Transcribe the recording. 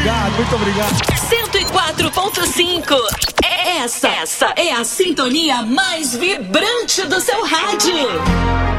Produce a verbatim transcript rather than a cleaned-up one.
obrigado, muito obrigado. cento e quatro ponto cinco. Essa, essa é a sintonia mais vibrante do seu rádio.